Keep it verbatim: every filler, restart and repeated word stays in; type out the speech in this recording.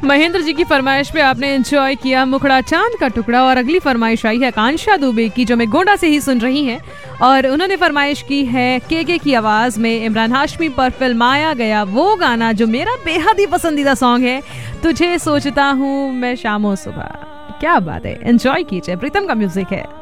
महेंद्र जी की फरमाइश पे आपने एंजॉय किया मुखड़ा चांद का टुकड़ा। और अगली फरमाइश आई है आकांक्षा दुबे की, जो मैं गोंडा से ही सुन रही हैं, और उन्होंने फरमाइश की है केके की आवाज में इमरान हाशमी पर फिल्माया गया वो गाना जो मेरा बेहद ही पसंदीदा सॉन्ग है, तुझे सोचता हूँ मैं शामो सुबह। क्या बात है, एंजॉय कीजिए, प्रीतम का म्यूजिक है।